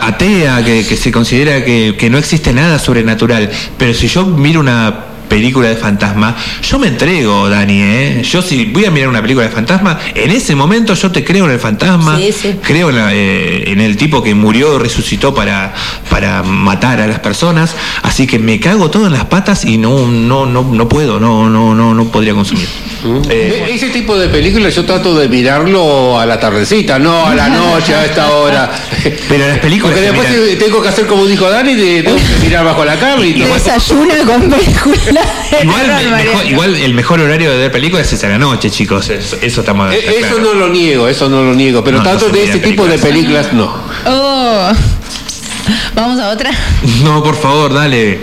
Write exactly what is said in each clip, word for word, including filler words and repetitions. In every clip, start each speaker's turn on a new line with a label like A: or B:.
A: atea, que, que se considera que, que no existe nada sobrenatural. Pero si yo miro una película de fantasma, yo me entrego, Dani, ¿eh? Yo si voy a mirar una película de fantasma, en ese momento yo te creo en el fantasma,
B: sí, sí.
A: creo en, la, eh, en el tipo que murió, resucitó para, para matar a las personas, así que me cago todo en las patas y no, no, no, no puedo, no, no, no, no podría consumir.
C: ¿Mm? Eh, Ese tipo de películas yo trato de mirarlo a la tardecita, no a la noche, a esta hora.
A: Pero las películas...
C: Porque después
A: mira,
C: tengo que hacer como dijo Dani, de, tengo que mirar bajo la cama y todo.
B: Desayuna con películas.
A: Igual, el mejor, igual el mejor horario de ver películas es a la noche, chicos. Eso, eso estamos.
C: Eh, eso claro. no lo niego, eso no lo niego. Pero
A: no,
C: tanto
A: no
C: de ese tipo de películas, no.
B: Oh. ¿Vamos a otra?
A: No, por favor, dale.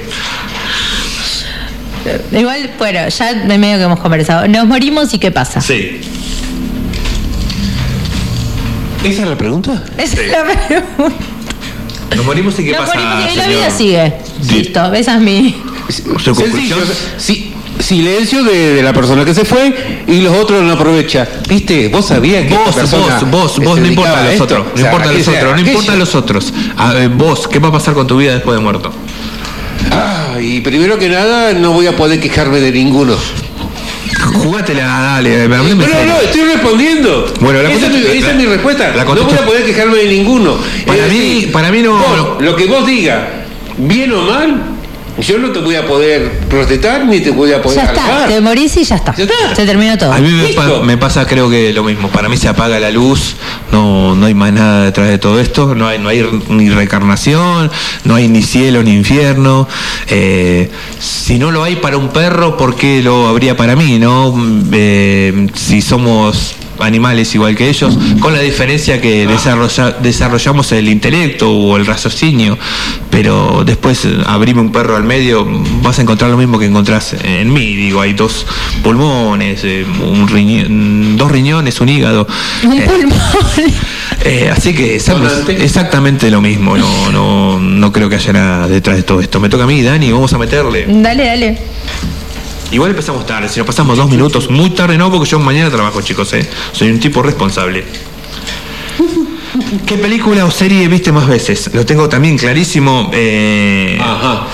B: Igual, bueno, ya de medio que hemos conversado. Nos morimos y ¿qué pasa?
A: Sí.
C: ¿Esa es la pregunta?
B: Esa
A: Sí.
B: es la pregunta.
A: Nos morimos y qué
B: Nos
A: pasa.
B: morimos y la
A: señor?
B: vida sigue.
A: Sí.
B: Listo, esa es mi...
A: ¿Su conclusión?
C: Sí, silencio de, de la persona que se fue y los otros no aprovechan. ¿Viste? Vos sabías que
A: Vos,
C: esta persona
A: vos, vos,
C: se
A: vos, no
C: dedicaba
A: importa
C: a
A: los
C: esto?
A: otros, no
C: O sea,
A: importa los
C: aquella-
A: otros, no
C: aquella-
A: importa los otros. A ver, vos, ¿qué va a pasar con tu vida después de muerto?
C: Ah, y primero que nada no voy a poder quejarme de ninguno.
A: Jugátela, dale.
C: No, no, no, estoy respondiendo.
A: Bueno, la
C: esa,
A: contest-
C: es, esa
A: la-
C: es mi respuesta.
A: la
C: No voy
A: contest-
C: a poder quejarme de ninguno.
A: Para
C: Es
A: mí-
C: decir,
A: para mí no-
C: vos,
A: no.
C: lo que vos digas, bien o mal, yo no te voy a poder protestar ni te voy a poder
B: Ya está,
C: alzar.
B: te morís y ya está.
C: Ya está.
B: Se terminó todo.
A: A mí me,
C: Listo.
A: pa- me pasa creo que lo mismo. Para mí se apaga la luz, no, no hay más nada detrás de todo esto, no hay, no hay ni reencarnación, no hay ni cielo ni infierno. Eh, si no lo hay para un perro, ¿por qué lo habría para mí? ¿No? Eh, si somos animales igual que ellos, con la diferencia que desarrolla, desarrollamos el intelecto o el raciocinio, pero después eh, abrime un perro al medio, vas a encontrar lo mismo que encontrás en mí. Digo, hay dos pulmones, eh, un riñón, dos riñones, un hígado.
B: Un
A: Eh,
B: pulmón.
A: eh, así que exact-
C: Donante.
A: exactamente lo mismo. No, no, no creo que haya nada detrás de todo esto. Me toca a mí, Dani, vamos a meterle.
B: Dale, dale.
A: Igual empezamos tarde, si nos pasamos dos minutos, muy tarde no, porque yo mañana trabajo, chicos, ¿eh? Soy un tipo responsable. ¿Qué película o serie viste más veces? Lo tengo también clarísimo. Eh,
C: Ajá.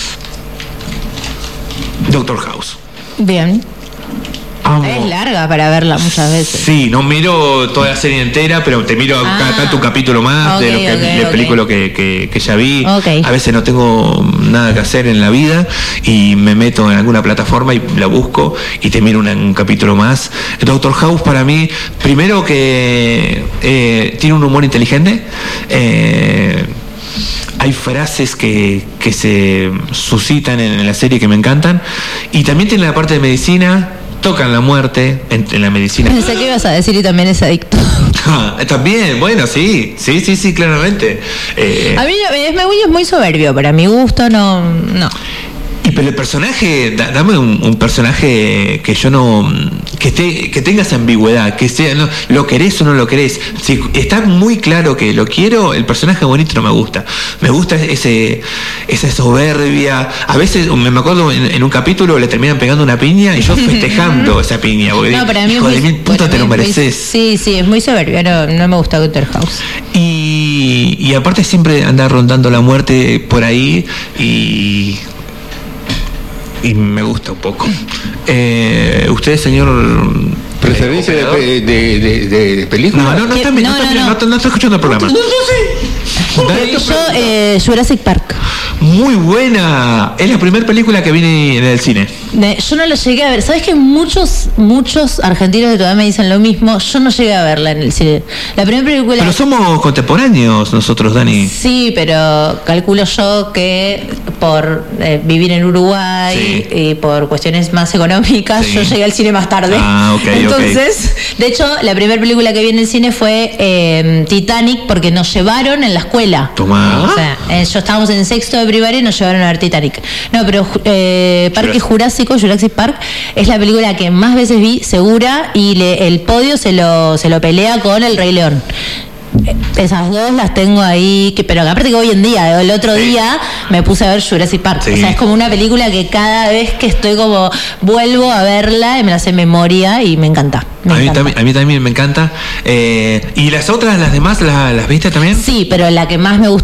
A: Doctor House.
B: Bien.
A: Amo.
B: Es larga para verla muchas veces.
A: Sí, no miro toda la serie entera, pero te miro
B: Ah.
A: cada tanto un capítulo más de
B: Ok,
A: lo que
B: ok,
A: de
B: ok.
A: película que, que, que ya vi.
B: Ok.
A: A veces no tengo nada que hacer en la vida y me meto en alguna plataforma y la busco y te miro una- un capítulo más. Doctor House para mí, primero que eh, tiene un humor inteligente. Eh, hay frases que, que se suscitan en, en la serie que me encantan. Y también tiene la parte de medicina. Tocan la muerte en, en la medicina.
B: Pensé que ibas a decir y también es adicto.
A: También, bueno, sí, sí, sí, sí, claramente. Eh,
B: A mí es muy, es muy soberbio, para mi gusto no... no.
A: y pero el personaje, da- dame un, un personaje que yo no, que esté, que tengas ambigüedad, que sea, no, lo querés o no lo querés. Si está muy claro que lo quiero, el personaje bonito no me gusta. Me gusta ese, esa soberbia. A veces me, me acuerdo en, en un capítulo le terminan pegando una piña y yo festejando esa piña. Porque
B: No, para mí
A: hijo
B: es
A: de
B: muy-
A: mil puta,
B: para
A: te lo
B: mí es muy-
A: mereces.
B: Sí, sí, es muy soberbio, no, no me gusta Doctor House.
A: Y, y aparte siempre anda rondando la muerte por ahí y, y me gusta un poco. Eh, ¿Usted, señor...
C: ¿Preferencia de,
A: operador?
C: pe- de, de, de, de película?
A: No, no, no está,
B: No,
A: no, está,
B: no,
A: no,
B: no.
A: está- no está escuchando el programa. Dani,
B: Yo, eh, Jurassic Park.
A: muy buena. Es la primera película que viene en el cine.
B: Ne- Yo no lo llegué a ver. ¿Sabes que muchos, muchos argentinos de todavía me dicen lo mismo? Yo no llegué a verla en el cine. La primera película...
A: Pero somos contemporáneos nosotros, Dani.
B: Sí, pero calculo yo que por eh, vivir en Uruguay
A: Sí.
B: y por cuestiones más económicas,
A: Sí.
B: yo llegué al cine más tarde.
A: Ah, ok, ok.
B: Entonces, de hecho, la primera película que vi en el cine fue eh, Titanic porque nos llevaron en la escuela.
A: Tomá.
B: O sea, eh, yo estábamos en sexto de primaria y nos llevaron a ver Titanic. No, pero eh, Parque Jurásico, Jurassic Park, es la película que más veces vi, segura, y le- el podio se lo, se lo pelea con El Rey León. Eh, Esas dos las tengo ahí, que, pero aparte que hoy en día, el otro
A: Sí.
B: día me puse a ver Jurassic Park.
A: Sí.
B: O sea, es como una película que cada vez que estoy como vuelvo a verla y me la sé en memoria y me encanta. Me
A: A mí,
B: encanta.
A: también, a mí también me encanta. Eh, ¿Y las otras, las demás, la- las viste también?
B: Sí, pero la que más me gusta